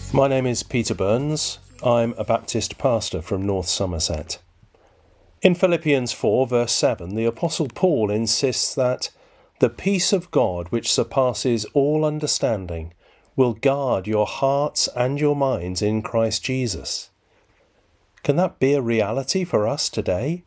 My name is Peter Burns. I'm a Baptist pastor from North Somerset. In Philippians 4 verse 7, the Apostle Paul insists that the peace of God which surpasses all understanding will guard your hearts and your minds in Christ Jesus. Can that be a reality for us today?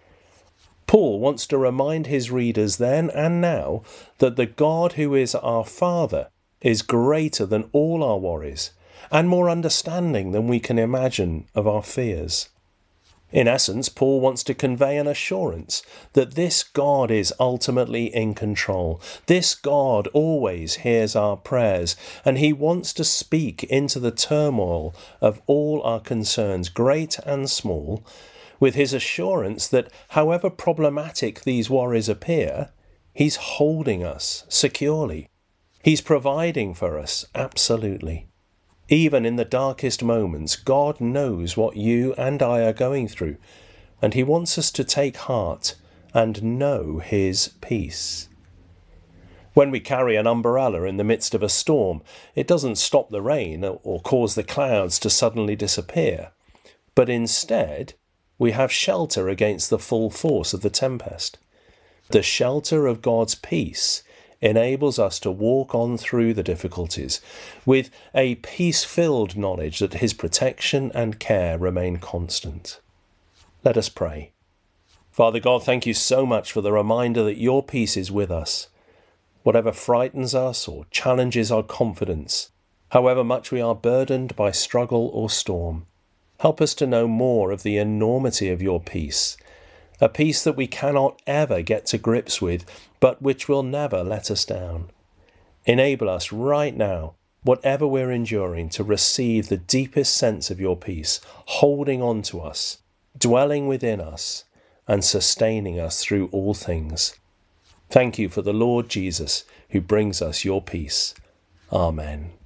Paul wants to remind his readers then and now that the God who is our Father is greater than all our worries and more understanding than we can imagine of our fears. In essence, Paul wants to convey an assurance that this God is ultimately in control. This God always hears our prayers, and he wants to speak into the turmoil of all our concerns, great and small, with his assurance that however problematic these worries appear, he's holding us securely. He's providing for us absolutely. Even in the darkest moments, God knows what you and I are going through, and he wants us to take heart and know his peace. When we carry an umbrella in the midst of a storm, it doesn't stop the rain or cause the clouds to suddenly disappear, but instead we have shelter against the full force of the tempest. The shelter of God's peace enables us to walk on through the difficulties with a peace-filled knowledge that his protection and care remain constant. Let us pray. Father God, thank you so much for the reminder that your peace is with us. Whatever frightens us or challenges our confidence, however much we are burdened by struggle or storm, help us to know more of the enormity of your peace, a peace that we cannot ever get to grips with, but which will never let us down. Enable us right now, whatever we're enduring, to receive the deepest sense of your peace, holding on to us, dwelling within us, and sustaining us through all things. Thank you for the Lord Jesus, who brings us your peace. Amen.